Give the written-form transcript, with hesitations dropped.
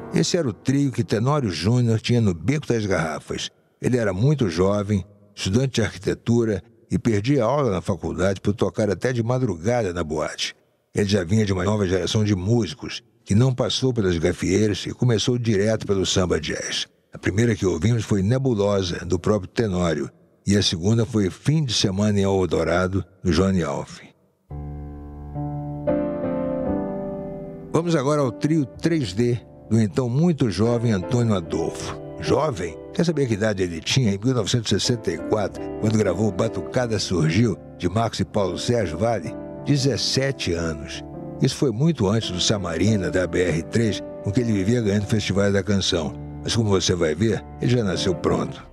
Esse era o trio que Tenório Júnior tinha no Beco das Garrafas. Ele era muito jovem, estudante de arquitetura e perdia aula na faculdade por tocar até de madrugada na boate. Ele já vinha de uma nova geração de músicos que não passou pelas gafieiras e começou direto pelo samba jazz. A primeira que ouvimos foi Nebulosa, do próprio Tenório, e a segunda foi Fim de Semana em Eldorado, do Johnny Alf. Vamos agora ao trio 3D, do então muito jovem Antônio Adolfo. Jovem? Quer saber que idade ele tinha em 1964, quando gravou Batucada Surgiu, de Marcos e Paulo Sérgio Vale? 17 anos. Isso foi muito antes do Samarina, da BR-3, com que ele vivia ganhando festivais da canção. Mas como você vai ver, ele já nasceu pronto.